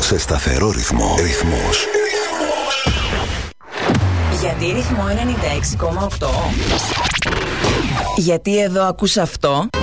σε σταθερό ρυθμό. Ρυθμός. Γιατί ρυθμό 96,8? Γιατί εδώ ακούς αυτό?